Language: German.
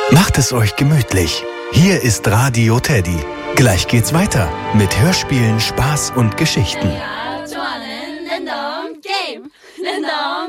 Macht es euch gemütlich. Hier ist Radio Teddy. Gleich geht's weiter mit Hörspielen, Spaß und Geschichten.